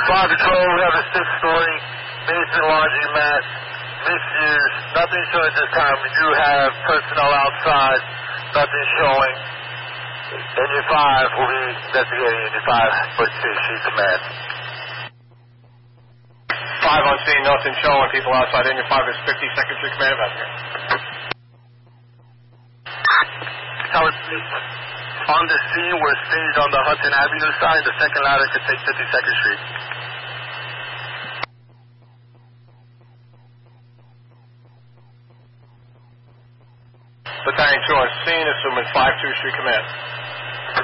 Fire Patrol, we have a 6-story basement laundromat, misuse, nothing showing at this time. We do have personnel outside, nothing showing. Engine 5 will be investigating Engine 5 for Street Command. 5 on scene, nothing showing. People outside Engine 5 is 52nd Street Command investigator. Tower 3. On the scene, we're staged on the Hudson Avenue side. The second ladder could take 52nd Street. Battalion 2 on scene, assuming 52 Street Command.